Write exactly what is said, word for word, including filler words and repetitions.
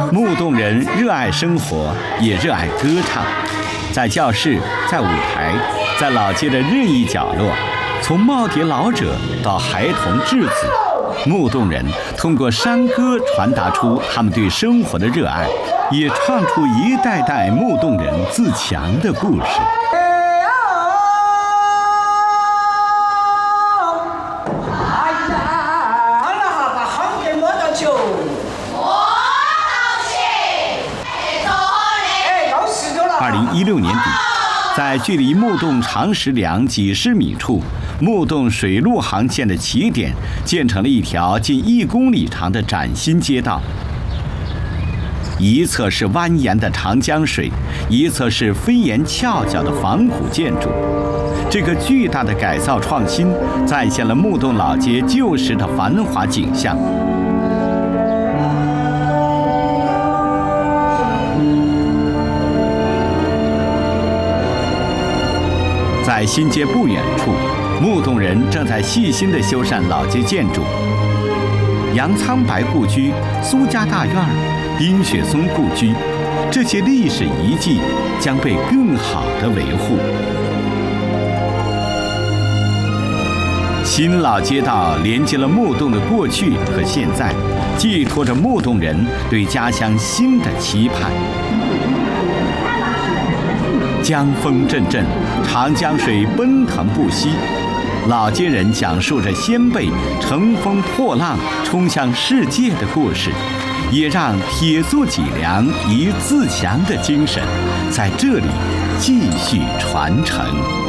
木洞人热爱生活，也热爱歌唱。在教室，在舞台，在老街的任意角落，从耄耋老者到孩童稚子，木洞人通过山歌传达出他们对生活的热爱，也唱出一代代木洞人自强的故事。二零一六年底，在距离木洞长石梁几十米处，木洞水陆航线的起点建成了一条近一公里长的崭新街道。一侧是蜿蜒的长江水，一侧是飞檐翘角的仿古建筑。这个巨大的改造创新，再现了木洞老街旧时的繁华景象。在新街不远处，木洞人正在细心地修缮老街建筑。杨苍白故居、苏家大院、丁雪松故居，这些历史遗迹将被更好地维护。新老街道连接了木洞的过去和现在，寄托着木洞人对家乡新的期盼。江风阵阵，长江水奔腾不息，老街人讲述着先辈乘风破浪冲向世界的故事，也让铁塑脊梁以自强的精神在这里继续传承。